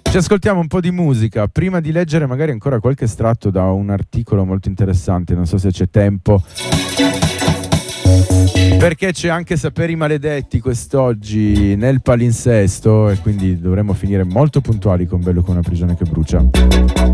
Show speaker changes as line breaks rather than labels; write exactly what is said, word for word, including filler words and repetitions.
Ci ascoltiamo un po' di musica prima di leggere magari ancora qualche estratto da un articolo molto interessante, non so se c'è tempo, perché c'è anche Saperi Maledetti quest'oggi nel palinsesto e quindi dovremmo finire molto puntuali con Bello come una prigione che brucia.